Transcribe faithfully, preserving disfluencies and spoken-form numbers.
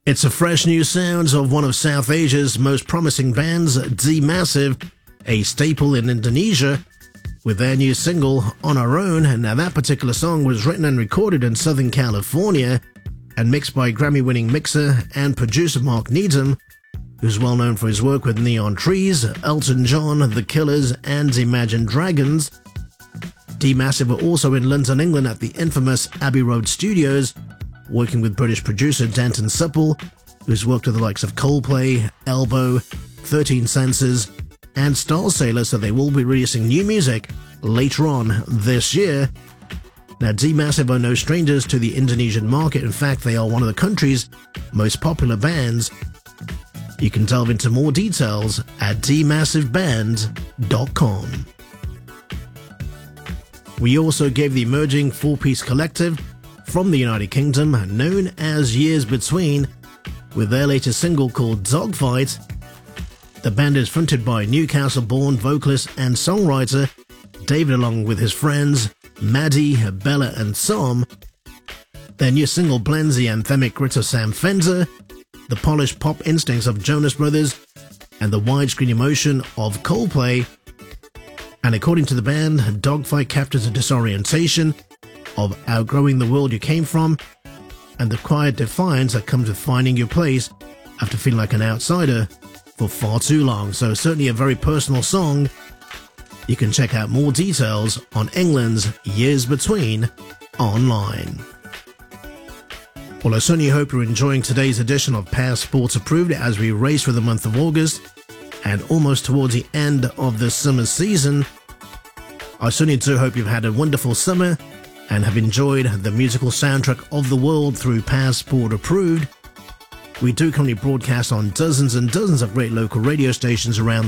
It's a fresh new sounds of one of South Asia's most promising bands, D Massive, a staple in Indonesia, with their new single, On Our Own. And now that particular song was written and recorded in Southern California and mixed by Grammy-winning mixer and producer Mark Needham, who's well known for his work with Neon Trees, Elton John, The Killers, and Imagine Dragons. D Massive were also in London, England at the infamous Abbey Road Studios, working with British producer Denton Supple, who's worked with the likes of Coldplay, Elbow, thirteen Senses, and Starsailor, so they will be releasing new music later on this year. Now, D Massive are no strangers to the Indonesian market. In fact, they are one of the country's most popular bands. You can delve into more details at d massive band dot com. We also gave the emerging four-piece collective from the United Kingdom, known as Years Between, with their latest single called Dogfight. The band is fronted by Newcastle-born vocalist and songwriter David, along with his friends Maddie, Bella and Sam. Their new single blends the anthemic grit of Sam Fender, the polished pop instincts of Jonas Brothers, and the widescreen emotion of Coldplay. And according to the band, Dogfight captures a disorientation of outgrowing the world you came from and the quiet defiance that comes with finding your place after feeling like an outsider for far too long. So certainly a very personal song. You can check out more details on England's Years Between online. Well, I certainly hope you're enjoying today's edition of Past Sports Approved as we race for the month of August and almost towards the end of the summer season. I certainly do hope you've had a wonderful summer and have enjoyed the musical soundtrack of the world through Passport Approved. We do currently broadcast on dozens and dozens of great local radio stations around